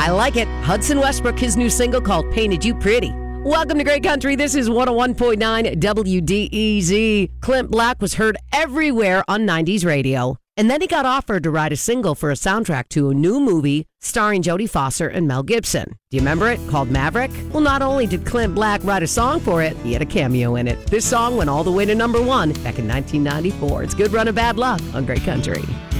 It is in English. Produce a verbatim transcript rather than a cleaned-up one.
I like it. Hudson Westbrook, his new single called Painted You Pretty. Welcome to Great Country. This is one oh one point nine W D E Z. Clint Black was heard everywhere on nineties radio. And then he got offered to write a single for a soundtrack to a new movie starring Jodie Foster and Mel Gibson. Do you remember it? Called Maverick? Well, not only did Clint Black write a song for it, he had a cameo in it. This song went all the way to number one back in nineteen ninety-four. It's Good Run of Bad Luck on Great Country.